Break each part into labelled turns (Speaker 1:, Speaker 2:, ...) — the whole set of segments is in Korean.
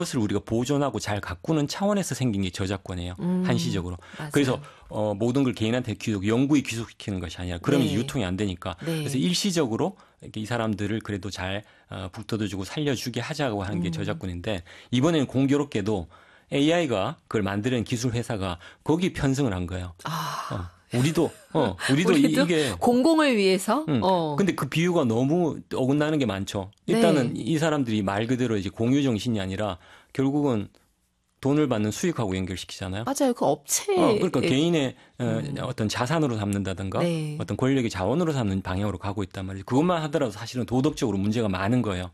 Speaker 1: 것을 우리가 보존하고 잘 가꾸는 차원에서 생긴 게 저작권이에요. 한시적으로.
Speaker 2: 맞아요.
Speaker 1: 그래서 모든 걸 개인한테 영구히 귀속시키는 것이 아니라 그러면
Speaker 2: 네.
Speaker 1: 유통이 안 되니까.
Speaker 2: 네.
Speaker 1: 그래서 일시적으로 이렇게 이 사람들을 그래도 잘 북돋아주고 살려주게 하자고 하는 게 저작권인데 이번에는 공교롭게도 AI가 그걸 만드는 기술 회사가 거기 편승을 한 거예요. 우리도 이게
Speaker 2: 공공을 위해서.
Speaker 1: 근데 그 비유가 너무 어긋나는 게 많죠. 일단은
Speaker 2: 네.
Speaker 1: 이 사람들이 말 그대로 이제 공유 정신이 아니라 결국은 돈을 받는 수익하고 연결시키잖아요.
Speaker 2: 맞아요. 그 업체.
Speaker 1: 그러니까 개인의 어떤 자산으로 삼는다든가
Speaker 2: 네.
Speaker 1: 어떤 권력의 자원으로 삼는 방향으로 가고 있단 말이죠. 그것만 하더라도 사실은 도덕적으로 문제가 많은 거예요.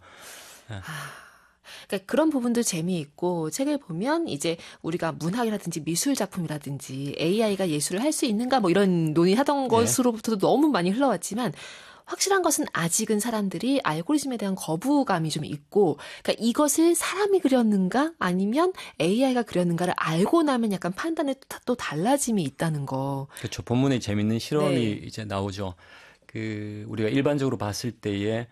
Speaker 2: 그러니까 그런 부분도 재미있고 책을 보면 이제 우리가 문학이라든지 미술 작품이라든지 AI가 예술을 할 수 있는가 뭐 이런 논의하던 것으로부터도 너무 많이 흘러왔지만 확실한 것은 아직은 사람들이 알고리즘에 대한 거부감이 좀 있고 그러니까 이것을 사람이 그렸는가 아니면 AI가 그렸는가를 알고 나면 약간 판단에 또 달라짐이 있다는 거.
Speaker 1: 그렇죠. 본문에 재밌는 실험이
Speaker 2: 네.
Speaker 1: 이제 나오죠. 우리가 일반적으로 봤을 때에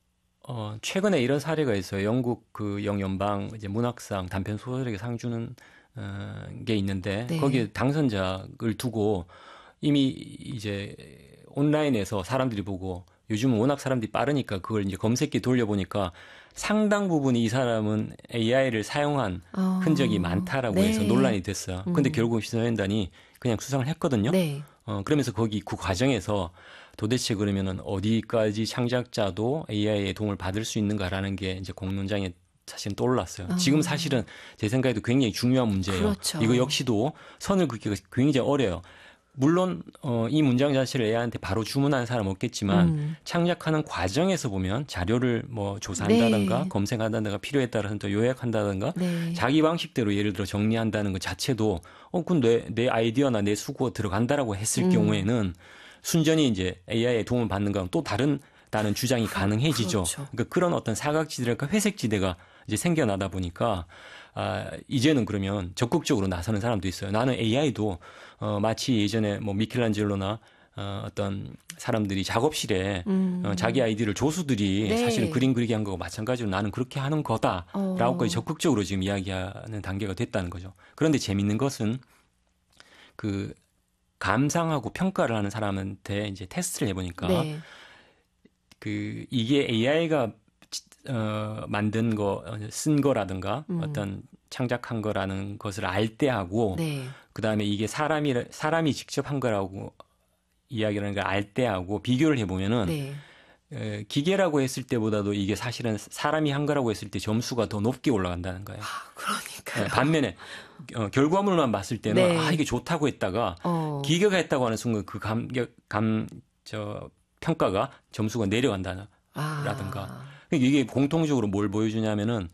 Speaker 1: 최근에 이런 사례가 있어요. 영국 그 영연방 이제 문학상 단편 소설에게 상 주는 게 있는데
Speaker 2: 네.
Speaker 1: 거기에 당선작을 두고 이미 이제 온라인에서 사람들이 보고 요즘은 워낙 사람들이 빠르니까 그걸 이제 검색기 돌려보니까 상당 부분 이 사람은 AI를 사용한 흔적이 많다라고
Speaker 2: 네.
Speaker 1: 해서 논란이 됐어요. 근데 결국 시사연단이 그냥 수상을 했거든요.
Speaker 2: 네.
Speaker 1: 그러면서 거기 그 과정에서 도대체 그러면은 어디까지 창작자도 AI의 도움을 받을 수 있는가라는 게 이제 공론장에 사실은 떠올랐어요. 지금 사실은 제 생각에도 굉장히 중요한 문제예요.
Speaker 2: 그렇죠.
Speaker 1: 이거 역시도 선을 긋기가 굉장히 어려요. 물론 이 문장 자체를 AI한테 바로 주문하는 사람 없겠지만 창작하는 과정에서 보면 자료를 뭐 조사한다든가
Speaker 2: 네.
Speaker 1: 검색한다든가 필요에 따라서 또 요약한다든가
Speaker 2: 네.
Speaker 1: 자기 방식대로 예를 들어 정리한다는 것 자체도 그건 내 아이디어나 내 수고 들어간다라고 했을 경우에는 순전히 이제 AI의 도움을 받는 건 또 다른 주장이 가능해지죠.
Speaker 2: 그렇죠.
Speaker 1: 그러니까 그런 어떤 사각지대랄까 회색지대가 이제 생겨나다 보니까 이제는 그러면 적극적으로 나서는 사람도 있어요. 나는 AI도 마치 예전에 뭐 미켈란젤로나 어떤 사람들이 작업실에 자기 아이디를 조수들이
Speaker 2: 네.
Speaker 1: 사실은 그림 그리게 한 거고 마찬가지로 나는 그렇게 하는 거다라고까지 적극적으로 지금 이야기하는 단계가 됐다는 거죠. 그런데 재밌는 것은 그 감상하고 평가를 하는 사람한테 이제 테스트를 해보니까
Speaker 2: 네.
Speaker 1: 이게 AI가 만든 쓴 거라든가 어떤 창작한 거라는 것을 알 때하고
Speaker 2: 네.
Speaker 1: 그다음에 이게 사람이 직접 한 거라고 이야기하는 걸 알 때하고 비교를 해보면은
Speaker 2: 네.
Speaker 1: 기계라고 했을 때보다도 이게 사실은 사람이 한 거라고 했을 때 점수가 더 높게 올라간다는 거예요.
Speaker 2: 그러니까요.
Speaker 1: 반면에 결과물만 봤을 때는
Speaker 2: 네.
Speaker 1: 이게 좋다고 했다가 기계가 했다고 하는 순간 그 평가가 점수가 내려간다라든가 이게 공통적으로 뭘 보여주냐면은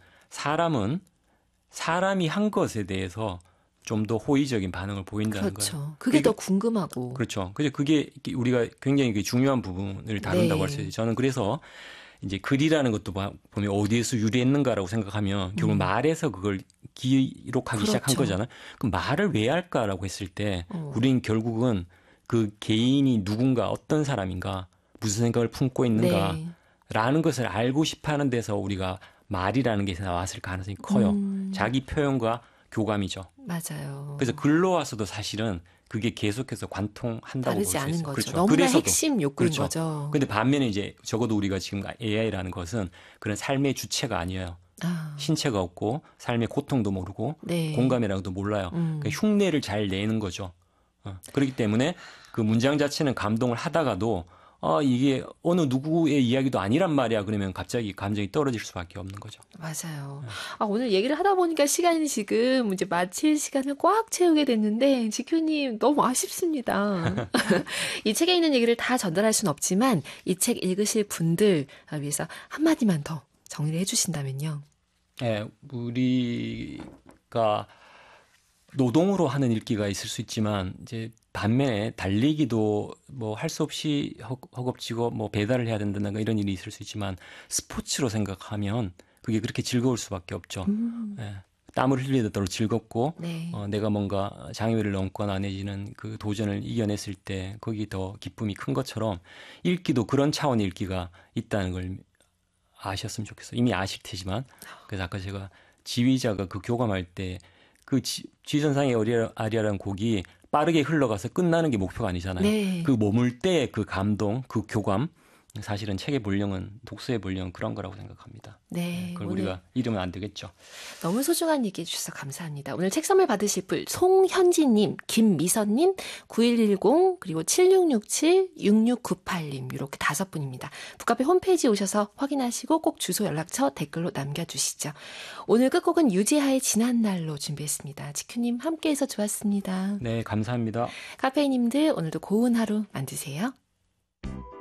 Speaker 1: 사람이 한 것에 대해서 좀 더 호의적인 반응을 보인다는
Speaker 2: 그렇죠.
Speaker 1: 거예요.
Speaker 2: 그게 더 궁금하고.
Speaker 1: 그렇죠. 그게 우리가 굉장히 중요한 부분을 다룬다고 할 수 있어요. 저는 그래서 이제 글이라는 것도 보면 어디에서 유래했는가라고 생각하면 결국 말에서 그걸 기록하기 시작한 거잖아요. 그럼 말을 왜 할까라고 했을 때 우리는 결국은 그 개인이 누군가 어떤 사람인가 무슨 생각을 품고 있는가라는 것을 알고 싶어하는 데서 우리가 말이라는 게 나왔을 가능성이 커요. 자기 표현과 교감이죠.
Speaker 2: 맞아요.
Speaker 1: 그래서 글로 와서도 사실은 그게 계속해서 관통한다고 볼 수
Speaker 2: 다르지 않은
Speaker 1: 있어요.
Speaker 2: 거죠.
Speaker 1: 그렇죠.
Speaker 2: 너무나
Speaker 1: 그래서도,
Speaker 2: 핵심 욕구인
Speaker 1: 그렇죠.
Speaker 2: 거죠.
Speaker 1: 근데 반면에 이제 적어도 우리가 지금 AI라는 것은 그런 삶의 주체가 아니에요. 신체가 없고 삶의 고통도 모르고
Speaker 2: 네.
Speaker 1: 공감이라는 것도 몰라요. 그러니까 흉내를 잘 내는 거죠. 그렇기 때문에 그 문장 자체는 감동을 하다가도 이게 어느 누구의 이야기도 아니란 말이야. 그러면 갑자기 감정이 떨어질 수밖에 없는 거죠.
Speaker 2: 맞아요. 오늘 얘기를 하다 보니까 시간이 지금 이제 마칠 시간을 꽉 채우게 됐는데 지큐님 너무 아쉽습니다. 이 책에 있는 얘기를 다 전달할 수는 없지만 이 책 읽으실 분들 위해서 한마디만 더 정리를 해주신다면요.
Speaker 1: 네, 우리가 노동으로 하는 읽기가 있을 수 있지만 이제 반면에 달리기도 뭐 할 수 없이 허겁지겁 뭐 배달을 해야 된다든가 이런 일이 있을 수 있지만 스포츠로 생각하면 그게 그렇게 즐거울 수밖에 없죠. 예, 땀을 흘리도록 즐겁고
Speaker 2: 네.
Speaker 1: 내가 뭔가 장애물을 넘거나 내지는 그 도전을 이겨냈을 때 거기 더 기쁨이 큰 것처럼 읽기도 그런 차원의 읽기가 있다는 걸 아셨으면 좋겠어요. 이미 아실 테지만 그래서 아까 제가 지휘자가 그 교감할 때 그 지선상의 아리아라는 곡이 빠르게 흘러가서 끝나는 게 목표가 아니잖아요.
Speaker 2: 네.
Speaker 1: 그 머물 때 그 감동, 그 교감, 사실은 책의 본령은 독서의 본령은 그런 거라고 생각합니다.
Speaker 2: 네.
Speaker 1: 그걸
Speaker 2: 오늘
Speaker 1: 우리가 잃으면 안 되겠죠.
Speaker 2: 너무 소중한 얘기해 주셔서 감사합니다. 오늘 책 선물 받으실 분 송현지님, 김미선님, 9110 그리고 7667-6698님 이렇게 5분입니다. 북카페 홈페이지 오셔서 확인하시고 꼭 주소 연락처 댓글로 남겨주시죠. 오늘 끝곡은 유재하의 지난 날로 준비했습니다. 지큐님 함께해서 좋았습니다.
Speaker 1: 네, 감사합니다.
Speaker 2: 카페인님들 오늘도 고운 하루 만드세요.